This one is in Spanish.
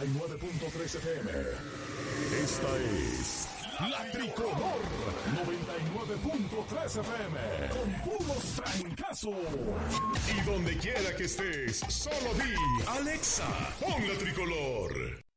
99.3 FM. Esta es La Tricolor 99.3 FM. Con puros trancazos. Y donde quiera que estés, solo di Alexa, pon La Tricolor.